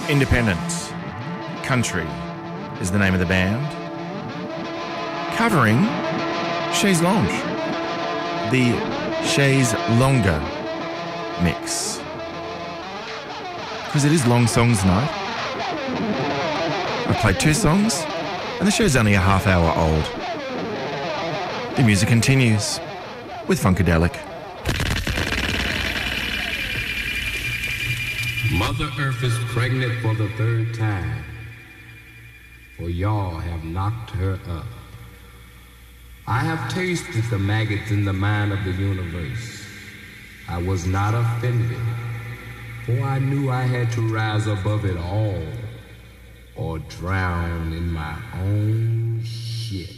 Independent Country is the name of the band. Covering Chaise Longue, the Chaise Longer mix. Because it is long songs night. I've played 2 songs and the show's only a half hour old. The music continues with Funkadelic. Mother Earth is pregnant for the 3rd time, for y'all have knocked her up. I have tasted the maggots in the mind of the universe. I was not offended, for I knew I had to rise above it all or drown in my own shit.